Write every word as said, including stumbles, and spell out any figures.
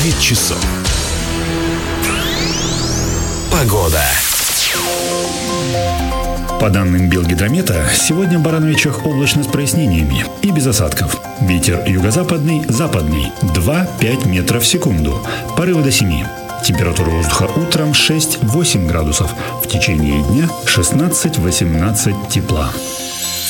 девять часов. Погода. По данным Белгидромета, сегодня в Барановичах облачно с прояснениями и без осадков. Ветер юго-западный, западный два-пять метров в секунду. Порывы до семи. Температура воздуха утром шесть-восемь градусов. В течение дня шестнадцать-восемнадцать тепла.